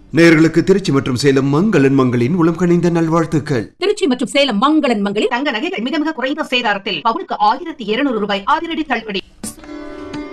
நேயர்களுக்கு திருச்சி மற்றும் சேலம் மங்களன் மங்களின் உளம் கனிந்த நல்வாழ்த்துக்கள். திருச்சி மற்றும் சேலம் மங்களன் மங்களில் தங்க நகைகள் மிக மிக குறைந்த சேதாரத்தில் பவுனுக்கு 1200 ரூபாய் அதிரடி தள்ளுபடி.